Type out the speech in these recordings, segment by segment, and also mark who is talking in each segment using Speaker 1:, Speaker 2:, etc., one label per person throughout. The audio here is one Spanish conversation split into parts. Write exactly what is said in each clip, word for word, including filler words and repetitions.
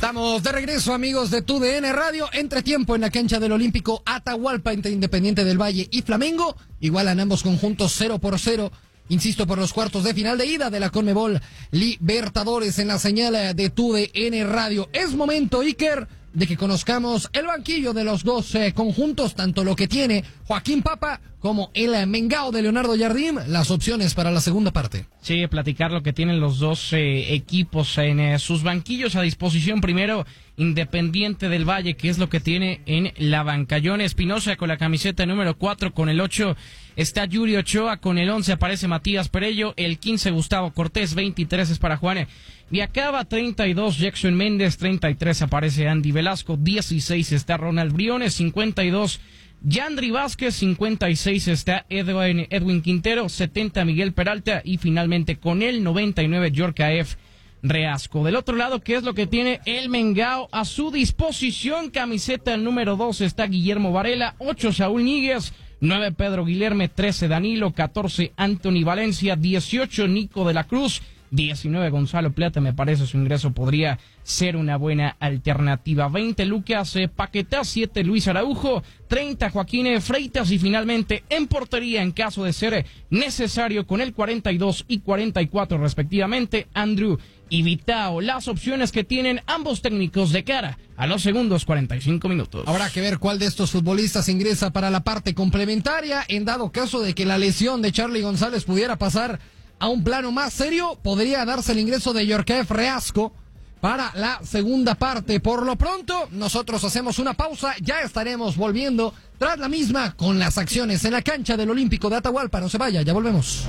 Speaker 1: Estamos de regreso, amigos de Tu D N Radio. Entretiempo en la cancha del Olímpico Atahualpa entre Independiente del Valle y Flamengo. Igualan ambos conjuntos cero por cero. Insisto, por los cuartos de final de ida de la Conmebol Libertadores en la señal de Tu D N Radio. Es momento, Iker, de que conozcamos el banquillo de los dos eh, conjuntos, tanto lo que tiene Joaquín Papa como el Mengao de Leonardo Jardim, las opciones para la segunda parte.
Speaker 2: Sí, platicar lo que tienen los dos eh, equipos en eh, sus banquillos a disposición. Primero, Independiente del Valle, que es lo que tiene en la banca. John Espinosa con la camiseta número cuatro, con el ocho está Yuri Ochoa, con el once aparece Matías Perello, el quince Gustavo Cortés, veintitrés es para Juan Viacaba, treinta y dos Jackson Méndez, treinta y tres aparece Andy Velasco, dieciséis está Ronald Briones, cincuenta y dos Yandri Vázquez, cincuenta y seis está Edwin, Edwin Quintero, setenta Miguel Peralta y finalmente con el noventa y nueve Yorkaef Reasco. Del otro lado, ¿qué es lo que tiene el Mengao a su disposición? Camiseta número dos está Guillermo Varela, ocho Saúl Níguez, nueve Pedro Guilherme, trece Danilo, catorce Anthony Valencia, dieciocho Nico de la Cruz, diecinueve Gonzalo Plata, me parece su ingreso podría ser una buena alternativa, veinte Lucas Paquetá, siete Luis Araujo, treinta Joaquín Freitas y finalmente en portería, en caso de ser necesario, con el cuarenta y dos y cuarenta y cuatro respectivamente, Andrew y Vitao. Las opciones que tienen ambos técnicos de cara a los segundos cuarenta y cinco minutos.
Speaker 1: Habrá que ver cuál de estos futbolistas ingresa para la parte complementaria, en dado caso de que la lesión de Charly González pudiera pasar a un plano más serio, podría darse el ingreso de Yorkaef Reasco para la segunda parte. Por lo pronto, nosotros hacemos una pausa, ya estaremos volviendo tras la misma con las acciones en la cancha del Olímpico de Atahualpa. No se vaya, ya volvemos.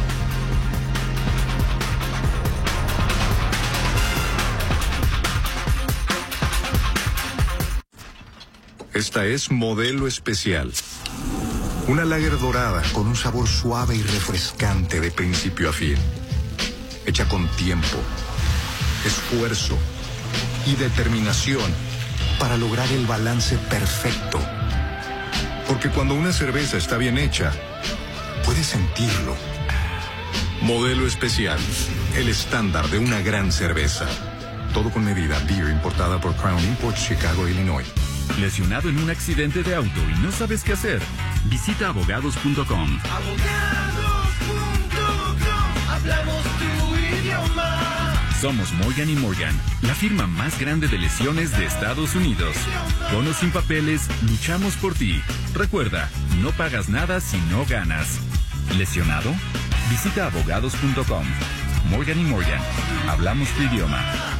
Speaker 3: Esta es Modelo Especial. Una lager dorada con un sabor suave y refrescante de principio a fin. Hecha con tiempo, esfuerzo y determinación para lograr el balance perfecto. Porque cuando una cerveza está bien hecha, puedes sentirlo. Modelo Especial, el estándar de una gran cerveza. Todo con medida. Beer importada por Crown Imports, Chicago, Illinois.
Speaker 4: ¿Lesionado en un accidente de auto y no sabes qué hacer? Visita abogados punto com.
Speaker 5: Abogados punto com, hablamos tu idioma.
Speaker 4: Somos Morgan y Morgan, la firma más grande de lesiones de Estados Unidos. Con o sin papeles, luchamos por ti. Recuerda, no pagas nada si no ganas. ¿Lesionado? Visita abogados punto com. Morgan y Morgan, hablamos tu idioma.